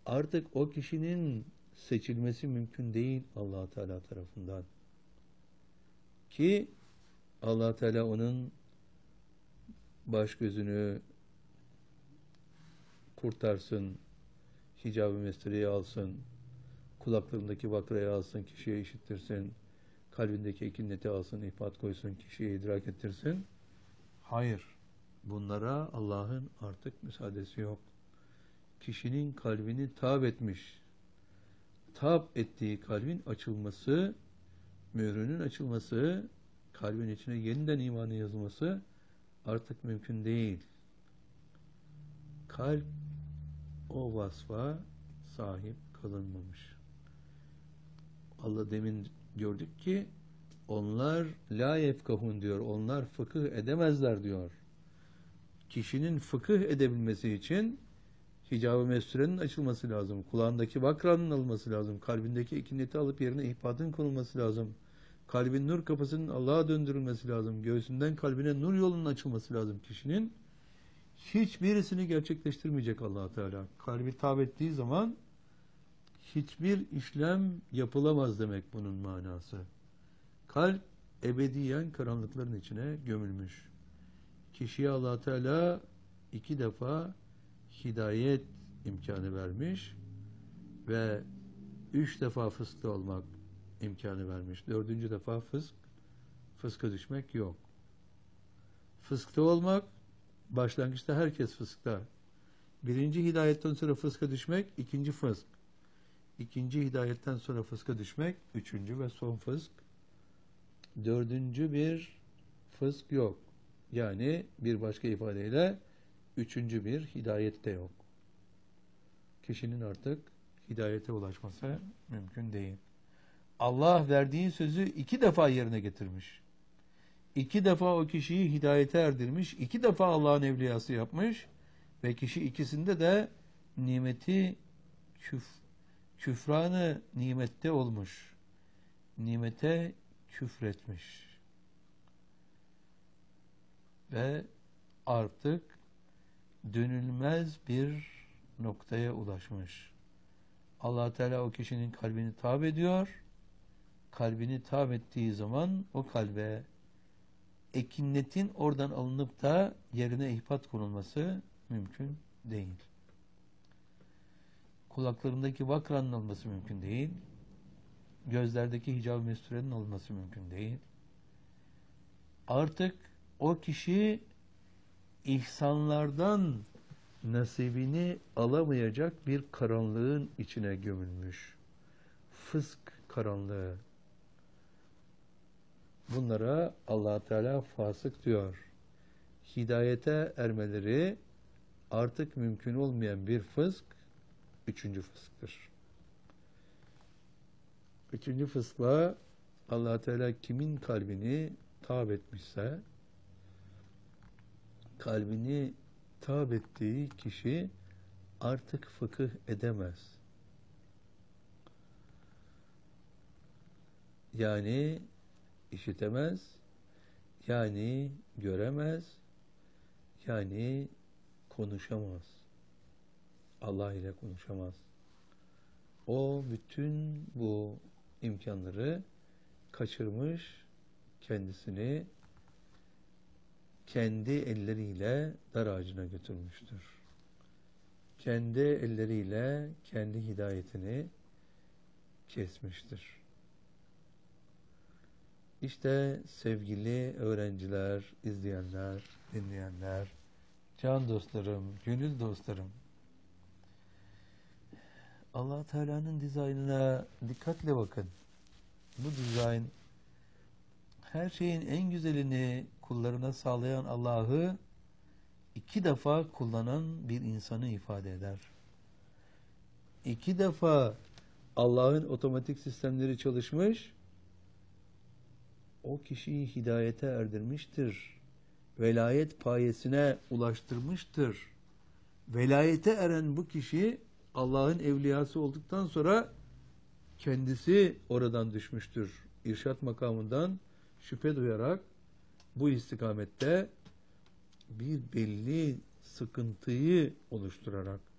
Artık o kişinin seçilmesi mümkün değil Allah Teala tarafından. Ki Allah Teala onun baş gözünü kurtarsın, hicab-ı mestereyi alsın, kulaklarındaki vakrayı alsın, kişiye işittirsin, kalbindeki ekineti alsın, ihbat koysun, kişiye idrak ettirsin. Hayır. Bunlara Allah'ın artık müsaadesi yok. Kişinin kalbini tab etmiş, tab ettiği kalbin açılması, mührünün açılması, kalbin içine yeniden imanı yazılması artık mümkün değil. Kalp o vasfa sahip kılınmamış. Allah demin gördük ki onlar la yefkahun diyor. Onlar fıkıh edemezler diyor. Kişinin fıkıh edebilmesi için hicab-ı mesturenin açılması lazım. Kulağındaki vakranın alınması lazım. Kalbindeki ikinleti alıp yerine ihbatın konulması lazım. Kalbin nur kapısının Allah'a döndürülmesi lazım. Göğsünden kalbine nur yolunun açılması lazım kişinin. Hiçbirisini gerçekleştirmeyecek Allah Teala. Kalbi tab ettiği zaman hiçbir işlem yapılamaz demek bunun manası. Kalp ebediyen karanlıkların içine gömülmüş. Kişiye Allah Teala 2 defa hidayet imkanı vermiş ve 3 defa fıskta olmak imkanı vermiş. 4. defa fıska düşmek yok. Fıskta olmak, başlangıçta herkes fıskta. 1. hidayetten sonra fıska düşmek, 2. fısk. 2. hidayetten sonra fıska düşmek, 3. ve son fısk. 4. bir fısk yok. Yani bir başka ifadeyle 3. bir hidayet de yok. Kişinin artık hidayete ulaşması mümkün değil. Allah verdiği sözü 2 defa yerine getirmiş. 2 defa o kişiyi hidayete erdirmiş. 2 defa Allah'ın evliyası yapmış. Ve kişi ikisinde de nimeti küfranı nimette olmuş. Nimete küfretmiş. Ve artık dönülmez bir noktaya ulaşmış. Allah Teala o kişinin kalbini tab ediyor. Kalbini tab ettiği zaman o kalbe ekinnetin oradan alınıp da yerine ihbat konulması mümkün değil. Kulaklarındaki vakranın alınması mümkün değil. Gözlerdeki hicab-ı mesturenin alınması mümkün değil. Artık o kişi ihsanlardan nasibini alamayacak bir karanlığın içine gömülmüş. Fısk karanlığı. Bunlara Allah Teala fasık diyor. Hidayete ermeleri artık mümkün olmayan bir fısk, 3. fısktır. 3. fıskla Allah Teala kimin kalbini tab etmişse, kalbini tab ettiği kişi artık fıkıh edemez. Yani işitemez, yani göremez, yani konuşamaz. Allah ile konuşamaz. O bütün bu imkanları kaçırmış, kendisini kendi elleriyle dar ağacına götürmüştür. Kendi elleriyle kendi hidayetini kesmiştir. İşte sevgili öğrenciler, izleyenler, dinleyenler, can dostlarım, gönül dostlarım, Allah Teala'nın dizaynına dikkatle bakın. Bu dizayn her şeyin en güzelini kullarına sağlayan Allah'ı 2 defa kullanan bir insanı ifade eder. 2 defa Allah'ın otomatik sistemleri çalışmış, o kişiyi hidayete erdirmiştir. Velayet payesine ulaştırmıştır. Velayete eren bu kişi Allah'ın evliyası olduktan sonra kendisi oradan düşmüştür. İrşat makamından şüphe duyarak bu istikamette bir belli sıkıntıyı oluşturarak